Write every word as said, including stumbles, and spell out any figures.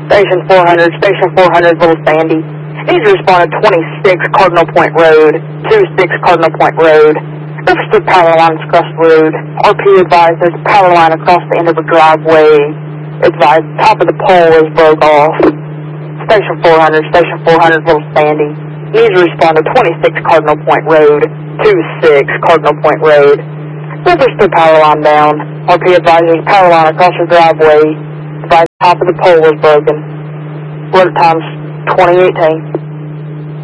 Station four hundred, Station four hundred, Little Sandy. Needs to respond to twenty-six Cardinal Point Road, two six Cardinal Point Road. Looks for power lines across the road. R P advised there's a power line across the end of the driveway. Advised top of the pole is broke off. Station four hundred, Station four hundred, Little Sandy. Needs to respond to twenty-six Cardinal Point Road, two six Cardinal Point Road. Looks for power line down. R P advised there's a power line across the driveway. Advised top of the pole was broken. Road times twenty eighteen.